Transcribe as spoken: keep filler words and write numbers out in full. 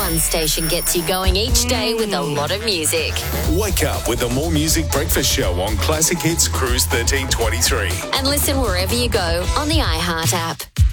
One station gets you going each day with a lot of music. Wake up with the More Music Breakfast Show on Classic Hits Cruise thirteen twenty-three. And listen wherever you go on the iHeart app.